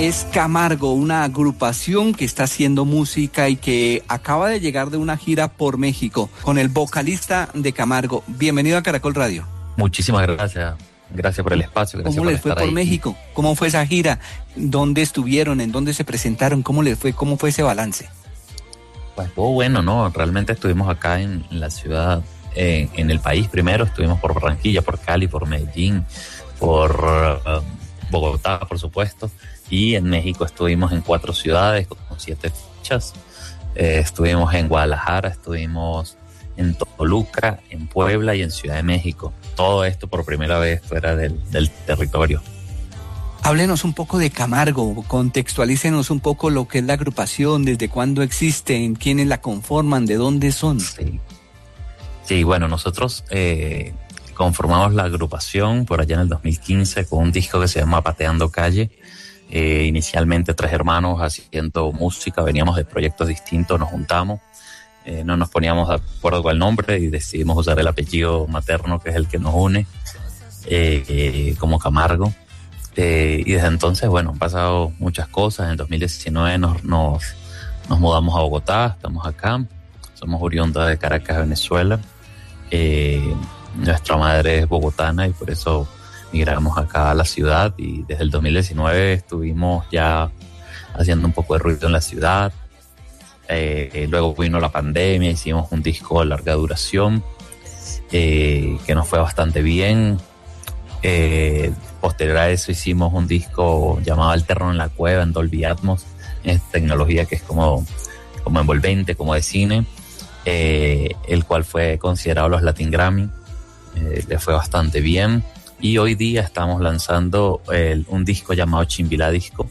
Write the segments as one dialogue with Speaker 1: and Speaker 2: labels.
Speaker 1: es Camargo, una agrupación que está haciendo música y que acaba de llegar de una gira por México con el vocalista de Camargo. Bienvenido a Caracol Radio.
Speaker 2: Muchísimas gracias. Gracias por el espacio. Gracias.
Speaker 1: ¿Cómo les fue por México? ¿Cómo fue esa gira? ¿Dónde estuvieron? ¿En dónde se presentaron? ¿Cómo les fue? ¿Cómo fue ese balance?
Speaker 2: Pues estuvo bueno, ¿no? Realmente estuvimos acá en la ciudad, en el país primero. Estuvimos por Barranquilla, por Cali, por Medellín, por Bogotá, por supuesto. Y en México estuvimos en 4 ciudades con 7 fechas. Estuvimos en Guadalajara, estuvimos en Toluca, en Puebla y en Ciudad de México. Todo esto por primera vez fuera del territorio.
Speaker 1: Háblenos un poco de Camargo, contextualícenos un poco lo que es la agrupación, desde cuándo existen, quiénes la conforman, de dónde son.
Speaker 2: Sí, bueno, nosotros conformamos la agrupación por allá en el 2015 con un disco que se llama Pateando Calle. Inicialmente 3 hermanos haciendo música, veníamos de proyectos distintos, nos juntamos, no nos poníamos de acuerdo con el nombre y decidimos usar el apellido materno, que es el que nos une, como Camargo. Y desde entonces, bueno, han pasado muchas cosas. En el 2019 nos mudamos a Bogotá, estamos acá, somos oriundos de Caracas, Venezuela. Nuestra madre es bogotana y por eso migramos acá a la ciudad, y desde el 2019 estuvimos ya haciendo un poco de ruido en la ciudad. Luego vino la pandemia, hicimos un disco de larga duración que nos fue bastante bien. Posterior a eso hicimos un disco llamado Alterno en la Cueva, en Dolby Atmos, en tecnología que es como envolvente, como de cine, el cual fue considerado los Latin Grammy. Le fue bastante bien. Y hoy día estamos lanzando un disco llamado Chimbila Disco,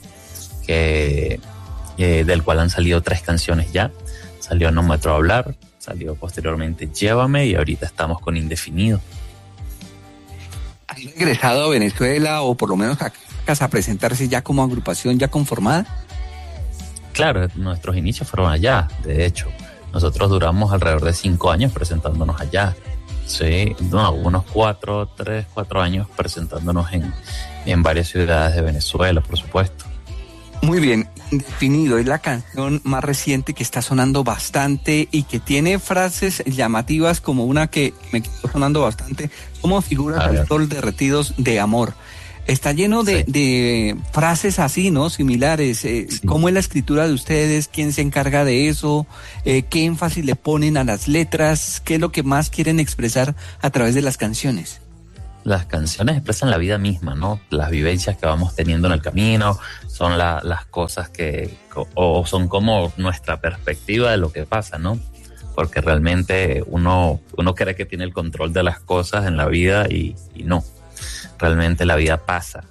Speaker 2: del cual han salido 3 canciones ya. Salió No Me Atrevo a Hablar, salió posteriormente Llévame y ahorita estamos con Indefinido.
Speaker 1: ¿Han regresado a Venezuela o por lo menos a casa a presentarse ya como agrupación ya conformada?
Speaker 2: Claro, nuestros inicios fueron allá. De hecho, nosotros duramos alrededor de 5 años presentándonos allá. Sí, no, unos 4 años presentándonos en varias ciudades de Venezuela, por supuesto.
Speaker 1: Muy bien, Indefinido es la canción más reciente que está sonando bastante y que tiene frases llamativas, como una que me quedó sonando bastante, como figuras al sol derretidos de amor. Está lleno de frases así, ¿no? Similares. Sí. ¿Cómo es la escritura de ustedes? ¿Quién se encarga de eso? ¿Qué énfasis le ponen a las letras? ¿Qué es lo que más quieren expresar a través de las canciones?
Speaker 2: Las canciones expresan la vida misma, ¿no? Las vivencias que vamos teniendo en el camino, son las cosas o son como nuestra perspectiva de lo que pasa, ¿no? Porque realmente uno cree que tiene el control de las cosas en la vida y no. Realmente la vida pasa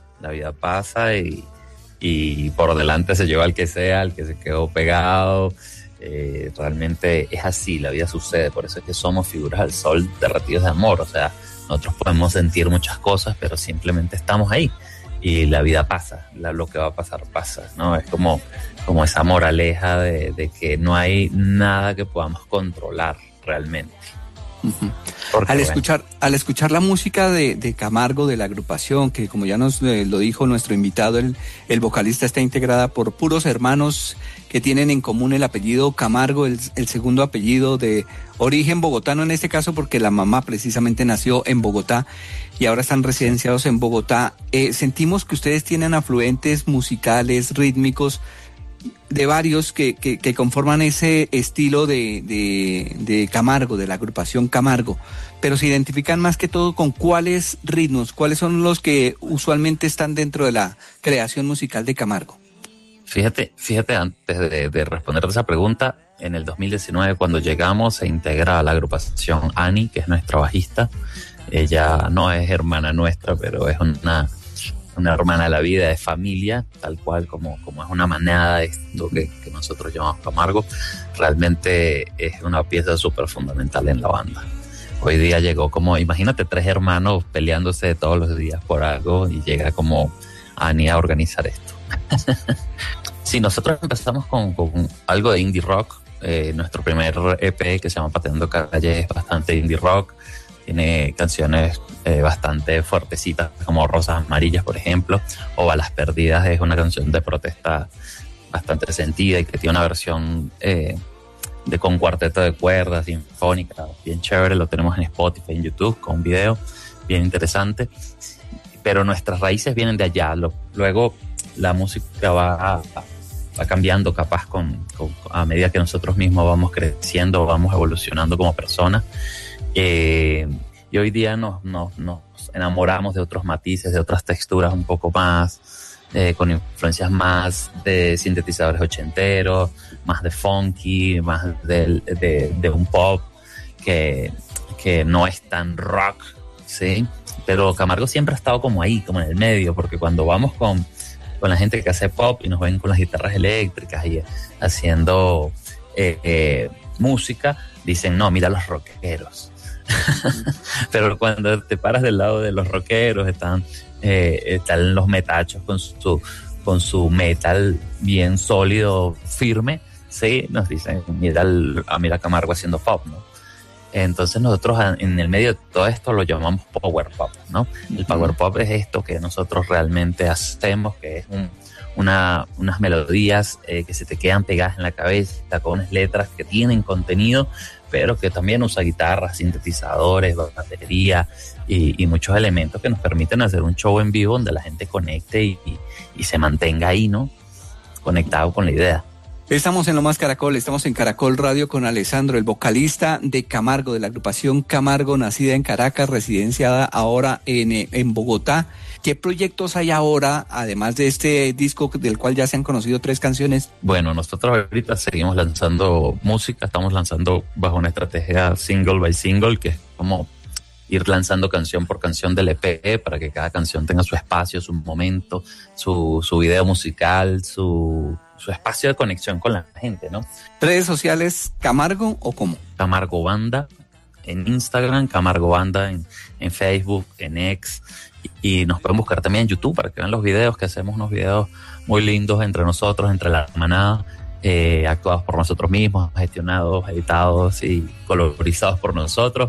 Speaker 2: y por delante se lleva al que sea, al que se quedó pegado. Realmente es así, la vida sucede, por eso es que somos figuras al sol derretidos de amor. O sea, nosotros podemos sentir muchas cosas, pero simplemente estamos ahí y la vida pasa, lo que va a pasar pasa, ¿no? Es como esa moraleja de que no hay nada que podamos controlar realmente.
Speaker 1: Uh-huh. Al escuchar la música de Camargo, de la agrupación, que como ya nos lo dijo nuestro invitado, el vocalista está integrada por puros hermanos que tienen en común el apellido Camargo, el segundo apellido de origen bogotano en este caso, porque la mamá precisamente nació en Bogotá y ahora están residenciados en Bogotá. Sentimos que ustedes tienen afluentes musicales, rítmicos, de varios que conforman ese estilo de Camargo, de la agrupación Camargo, pero se identifican más que todo con cuáles ritmos, cuáles son los que usualmente están dentro de la creación musical de Camargo.
Speaker 2: Fíjate, antes de responder esa pregunta, en el 2019 cuando llegamos se integra a la agrupación Ani, que es nuestra bajista. Ella no es hermana nuestra, pero es una hermana de la vida, de familia, tal cual como es una manada, esto que nosotros llamamos Camargo. Realmente es una pieza súper fundamental en la banda. Hoy día llegó imagínate 3 hermanos peleándose todos los días por algo y llega como Ani a organizar esto. Sí, nosotros empezamos con algo de indie rock. Nuestro primer EP, que se llama Pateando Calle, es bastante indie rock. tiene canciones bastante fuertecitas, como Rosas Amarillas, por ejemplo, o Balas Perdidas es una canción de protesta bastante sentida y que tiene una versión con cuarteto de cuerdas, sinfónica, bien chévere. Lo tenemos en Spotify, en YouTube, con un video bien interesante. Pero nuestras raíces vienen de allá. Luego la música va cambiando, capaz a medida que nosotros mismos vamos creciendo, vamos evolucionando como personas. Y hoy día nos enamoramos de otros matices, de otras texturas un poco más, con influencias más de sintetizadores ochenteros, más de funky, más de un pop que no es tan rock, ¿sí? Pero Camargo siempre ha estado como ahí, como en el medio, porque cuando vamos con la gente que hace pop y nos ven con las guitarras eléctricas y haciendo música, dicen, no, mira los rockeros. Pero cuando te paras del lado de los rockeros, están los metachos con su metal bien sólido, firme, ¿sí? Nos dicen, mira Camargo haciendo pop, ¿no? Entonces nosotros en el medio de todo esto lo llamamos power pop, ¿no? El power pop es esto que nosotros realmente hacemos, que es unas melodías que se te quedan pegadas en la cabeza, con unas letras que tienen contenido, pero que también usa guitarras, sintetizadores, batería y muchos elementos que nos permiten hacer un show en vivo donde la gente conecte y se mantenga ahí, ¿no? Conectado con la idea.
Speaker 1: Estamos en Lo Más Caracol, estamos en Caracol Radio con Alessandro, el vocalista de Camargo, de la agrupación Camargo, nacida en Caracas, residenciada ahora en Bogotá. ¿Qué proyectos hay ahora, además de este disco del cual ya se han conocido 3 canciones?
Speaker 2: Bueno, nosotros ahorita seguimos lanzando música, estamos lanzando bajo una estrategia single by single, que es como ir lanzando canción por canción del EP para que cada canción tenga su espacio, su momento, su video musical, su espacio de conexión con la gente, ¿no?
Speaker 1: ¿Redes sociales Camargo o cómo?
Speaker 2: Camargo Banda en Instagram, Camargo Banda en Facebook, en X, y nos pueden buscar también en YouTube para que vean los videos, que hacemos unos videos muy lindos entre nosotros, entre la manada, actuados por nosotros mismos, gestionados, editados y colorizados por nosotros,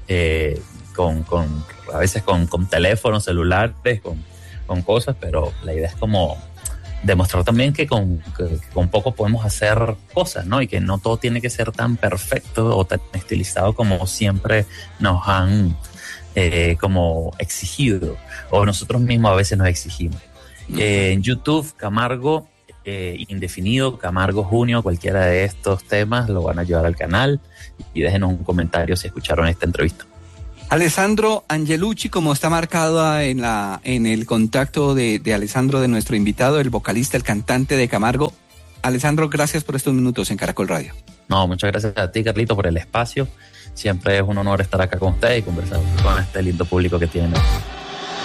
Speaker 2: a veces con teléfonos celulares, con cosas, pero la idea es como demostrar también que con poco podemos hacer cosas, ¿no? Y que no todo tiene que ser tan perfecto o tan estilizado como siempre nos han como exigido, o nosotros mismos a veces nos exigimos. En YouTube, Camargo Indefinido, Camargo Junio, cualquiera de estos temas lo van a llevar al canal, y déjenos un comentario si escucharon esta entrevista.
Speaker 1: Alessandro Angelucci, como está marcado en el contacto de Alessandro, de nuestro invitado, el vocalista, el cantante de Camargo. Alessandro, gracias por estos minutos en Caracol Radio.
Speaker 2: No, muchas gracias a ti, Carlito, por el espacio. Siempre es un honor estar acá con usted y conversar con este lindo público que tienen.